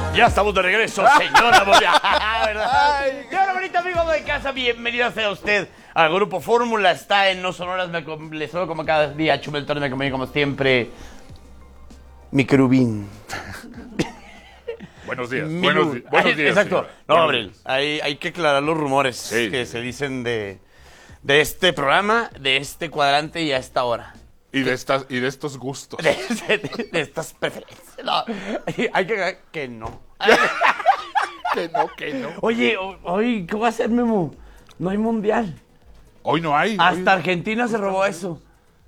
Ya estamos de regreso, señora Boria. ¿Verdad? Y ahora, bonito amigo de casa, bienvenido sea usted al Grupo Fórmula. Está en No Sonoras, le saludo como cada día. Chumel Torres me acompaña como siempre. Mi querubín. Buenos días. Buenos días. Exacto. Señora. No, Abril, hay que aclarar los rumores que se dicen de este programa, de este cuadrante y a esta hora. Y de estos gustos. De estas preferencias. No, hay que no. Que no. Oye, hoy, ¿qué va a hacer, Memo? No hay mundial. Hoy no hay. Hasta Argentina se robó eso.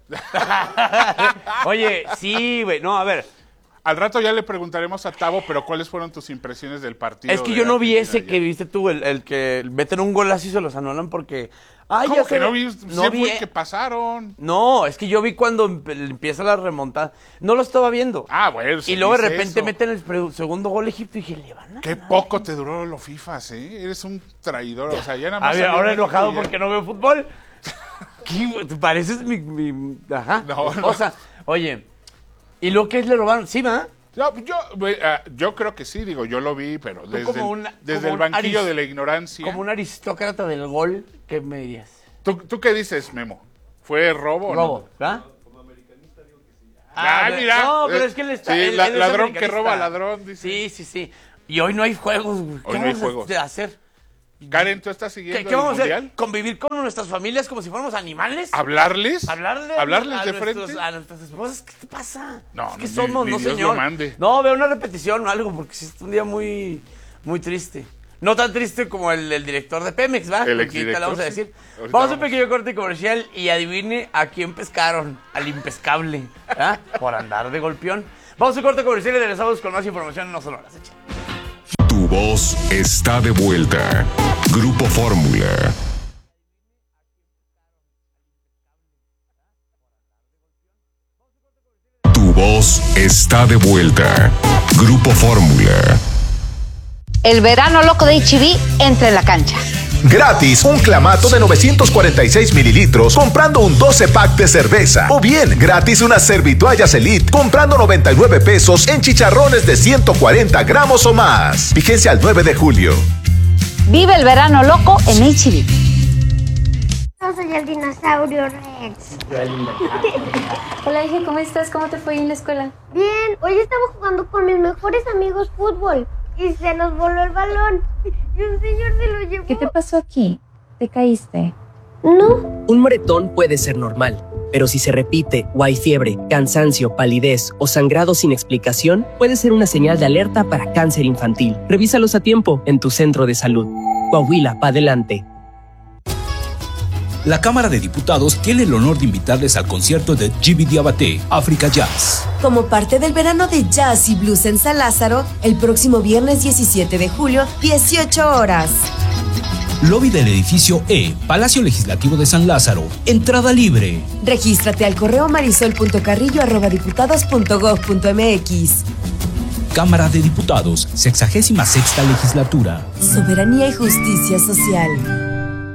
Oye, sí, güey. No, a ver. Al rato ya le preguntaremos a Tavo, pero ¿cuáles fueron tus impresiones del partido? Es que yo no vi ese que viste tú, el que meten un golazo y se los anulan porque... Ay, ¿Cómo ya que no vi? No vi Fue que pasaron. No, es que yo vi cuando empieza la remontada. No lo estaba viendo. Ah, bueno. Y luego de repente meten el segundo gol Egipto y dije, le van a Qué ganar. poco te duró los FIFAs, ¿eh? Eres un traidor. O sea, ya nada más... A ver, ahora México enojado y ya. porque no veo fútbol. ¿Qué? ¿Te pareces mi ajá? No. O sea, oye, ¿y lo que es le robaron? ¿Sí, va? Yo creo que sí, digo, yo lo vi, pero desde como el banquillo de la ignorancia. Como un aristócrata del gol, ¿qué me dirías? ¿Tú qué dices, Memo? ¿Fue robo o no? Robo, ¿verdad? Como americanista digo que sí. Mira. No, pero es que él está... Sí, él es ladrón que americanista. roba ladrón, dice. Sí. Y hoy no hay juegos, güey. Hoy no hay juegos. ¿Qué vamos a hacer? Karen, ¿tú estás siguiendo ¿Qué vamos a el hacer? mundial? ¿Convivir con nuestras familias como si fuéramos animales? ¿Hablarles? ¿Hablarles ¿Hablarles de nuestros- frente? a nuestras esposas? ¿Qué te pasa? No, es que ni- somos, ni no Dios señor. lo mande. No, veo una repetición o algo, porque sí es un día muy, muy triste. No tan triste como el director de Pemex, ¿va? El Porque exdirector, ahorita le vamos a sí. decir. Ahorita Vamos a un vamos. pequeño corte comercial y adivine a quién pescaron. Al impescable, ¿ah? Por andar de golpeón. Vamos a un corte comercial y regresamos con más información en No Sonoras. Tu voz está de vuelta. Grupo Fórmula. Tu voz está de vuelta. Grupo Fórmula. El verano loco de H-E-B entra en la cancha. Gratis, un clamato de 946 mililitros comprando un 12-pack de cerveza. O bien, gratis unas servitoallas Elite comprando 99 pesos en chicharrones de 140 gramos o más. Vigencia al 9 de julio. Vive el verano loco en H-E-B. Yo soy el dinosaurio Rex. Hola, hija, ¿cómo estás? ¿Cómo te fue en la escuela? Bien, hoy estaba jugando con mis mejores amigos fútbol y se nos voló el balón y un señor se lo llevó. ¿Qué te pasó aquí? ¿Te caíste? No, Un moretón puede ser normal, pero si se repite o hay fiebre, cansancio, palidez o sangrado sin explicación, puede ser una señal de alerta para cáncer infantil. Revísalos a tiempo en tu centro de salud. Coahuila, pa' adelante. La Cámara de Diputados tiene el honor de invitarles al concierto de Gibi Diabaté, África Jazz. Como parte del verano de Jazz y Blues en San Lázaro, el próximo viernes 17 de julio, 18 horas. Lobby del edificio E, Palacio Legislativo de San Lázaro. Entrada libre. Regístrate al correo marisol.carrillo@diputados.gov.mx. Cámara de Diputados, 66ª Legislatura. Soberanía y justicia social.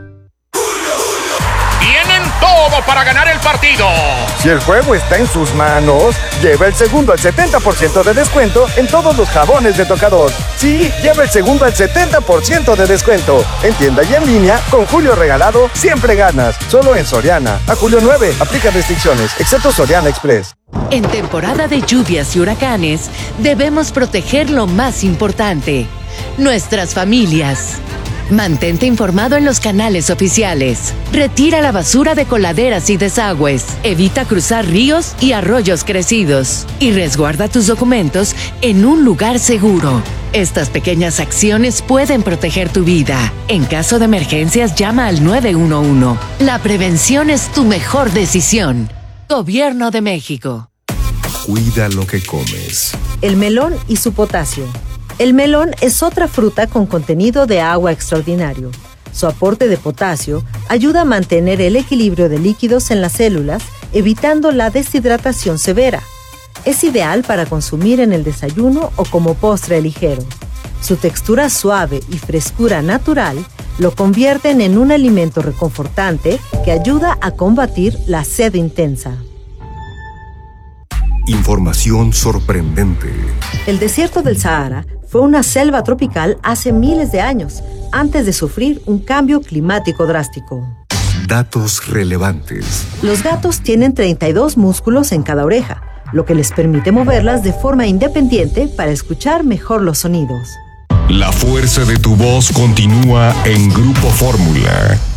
Tienen todo para ganar el partido. Si el juego está en sus manos, lleva el segundo al 70% de descuento en todos los jabones de tocador. Sí, lleva el segundo al 70% de descuento. En tienda y en línea, con Julio Regalado, siempre ganas. Solo en Soriana. A julio 9, aplica restricciones, excepto Soriana Express. En temporada de lluvias y huracanes, debemos proteger lo más importante, nuestras familias. Mantente informado en los canales oficiales. Retira la basura de coladeras y desagües. Evita cruzar ríos y arroyos crecidos. Y resguarda tus documentos en un lugar seguro. Estas pequeñas acciones pueden proteger tu vida. En caso de emergencias, llama al 911. La prevención es tu mejor decisión. Gobierno de México. Cuida lo que comes. El melón y su potasio. El melón es otra fruta con contenido de agua extraordinario. Su aporte de potasio ayuda a mantener el equilibrio de líquidos en las células, evitando la deshidratación severa. Es ideal para consumir en el desayuno o como postre ligero. Su textura suave y frescura natural lo convierten en un alimento reconfortante que ayuda a combatir la sed intensa. Información sorprendente. El desierto del Sahara fue una selva tropical hace miles de años, antes de sufrir un cambio climático drástico. Datos relevantes. Los gatos tienen 32 músculos en cada oreja, lo que les permite moverlas de forma independiente para escuchar mejor los sonidos. La fuerza de tu voz continúa en Grupo Fórmula.